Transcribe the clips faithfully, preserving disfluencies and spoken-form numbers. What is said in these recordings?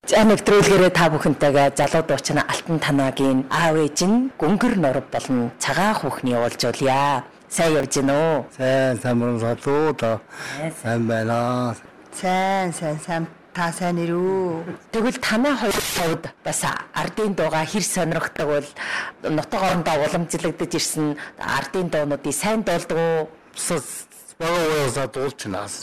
За нэвтрүүлгээрээ та бүхэнтэйгээ залуу дуучны Алтан Танагийн аав ээж нь Гөнгөр Норов болон Цагаан хүүхний уулзуулъя. Сайн явж гин үү? Сайн самрын залуу та. Сайн байна. Сайн сайн сайн та сайн ирүү. Тэгвэл танай хоёр хувьд бас ардын дууга хэр сонирхдаг бол нутаг орондоо уламжлагдаж ирсэн ардын дуунуудыг сайн дуулдаг уу? Багаасаа дуулж наас.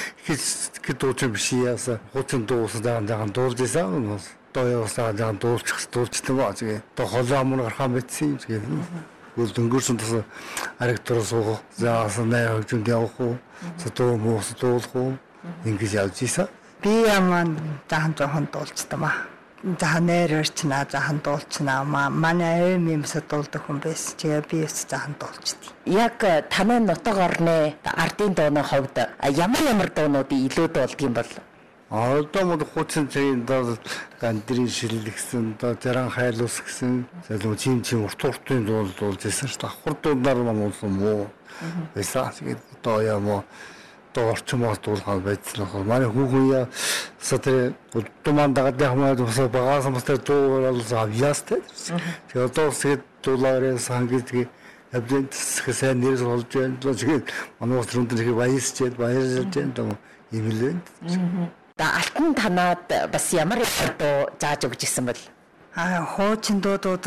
Хич хэд дууч биш яасан. Хучин дуусаа даан дуулж исэн. Тоёсаа даан дуулчих дуулчдаг ба. Тэгээ то холоо мөр гарах мэдсэн тэгээ. Гол дөнгөрсөн тас аригтроос уу. Заасан наа хөгжөнд явах уу. Сэтөө моос дуулах уу. Ингэж явж исэн. Би яман захан жоохон дуулцдаг маа. Захан нэрэрчнаа захан дуулцнаа маа. Манай эм юмсаа дуулдаг хүн байсан. Тэгээ би бас захан дуулцдаг. Яг танай нутаг орны ардын дууны хувьд ямар ямар дуунуудыг илүү дуулдаг юм бол? Одоо мод хучин цагийн доо гандрын шилэл гэсэн, доо заран хайлуус гэсэн, зөвлөм чим чим урт уртын дуул дуулж байсан шүү дээ. Давхар дуудаар мануулсан муу. Байсан. Тэгээд одоо яа то орчмоос дуулахад байдсан нөхөр. Манай хүүхэн яа сатэ туман дагаад ямаад бас багаас мастер дуулал авьяастай. Тэгээд одоо тэгээд дуулаараа сангидгээ Абдэн сайн нэрс болж байна. Тэгээд манай ус рүүнд нэг баясчээд баярлж байна. Имэлэн. Да Алтан Танаад бас ямар дуу зааж өгч исэн бэл? Аа хуучин дуудууд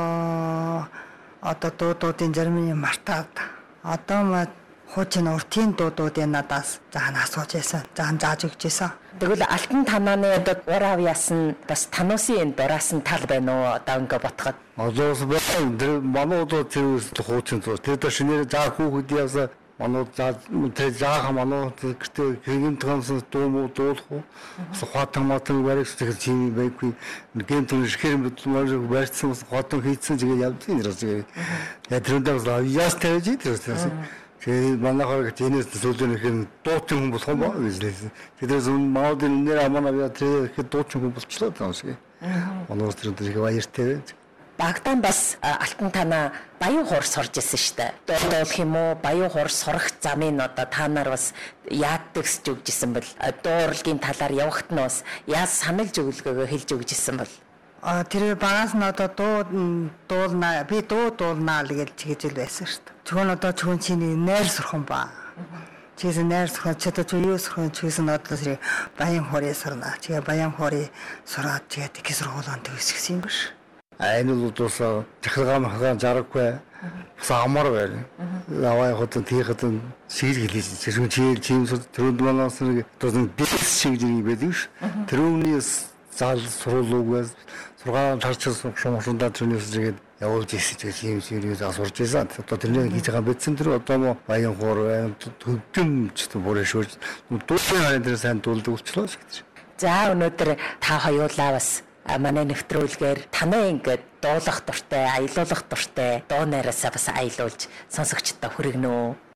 одоо одоо дуудуудын зарим нь мартаад. Одоо маа хуучин уртын дуудуудыг надаас заан асууж байсан. Заан зааж өгч байсан. Тэгвэл Алтан Танааны одоо урав яасан бас тануусын дураасан тал байна уу? Одоо ингээ ботход. Одоос байна. Манай удаа тэр хуучин дуу. Тэр до шинээр заа хүүхэд яасан. Манай заа тэр заахан манай гэртээ гин томсон дуу муу дуулах уу? Хатан матан баригс тэр чим байхгүй. Гин том шихээр мэдлмээр барьсан хатан хийцэн тэгээ явдгийн нэрс. Яг тэрүүндээ бас яас тавьж идэрсэн. Тэгээ манайхаар гэнээс сүүлдэнх нь дуучин хүн болох юм ба гэж лээсэн. Тэрээс маудын нэр аманаа тэр ихэд дуучин хүн болчлоо таашгүй. Манай тэр их баяртай байна. Багтаан бас Алтан Танаа Баян хуур сурж исэн штэ. Дуулах юм уу? Баян хуур сурах замын одоо та нар бас яадагсж өгч исэн бэл дууралгийн талаар явахт нь бас яаж саналж өгөлгөөгөө хэлж өгч исэн бэл. А тэр багаас нь одоо дуу дуулнаа би дуу дуулнаа л гэж чиглэл байсан шүү дээ. Чүн одоо чүн чиний найр сурхан ба. Чиээс найр сурхан ч одоо чүн юу сурхан чиээс нь одоо тэр Баян хуурыг сурнаа. Тэгээ Баян хуурыг сураад тэгээд их сургуулиуд төгсгсөн юм биш. Энэ л удаас захиргаан хагаан жаргахгүй. Бас амар байна. Лаваа хотод тийхэд сэрэг хэлсэн. Чишүүн чийл чимс төрөнд манаас нэг одоо дэс шиг юм байдаг ш. Тэрүүний зал суруулуугаас сургаан тарчсан шумшундаа тэрнээс тэгээд явуулж ирсэн чинь юм шиг юу сурж байсан. Одоо тэрний хийж байгаа битсэн тэр одоо мо Баян хуур байна. Төгтөм ч бүрээ шүүж дуулын харин тэр сайн дуулдаг болчихлоо шүү. За өнөөдөр та хоёулаа бас манай нэвтрүүлгээр танай ингээд дуулах дуртай, аялуулах дуртай дуу найраасаа бас аялуулж сонсогчдод хүргэнэ үү?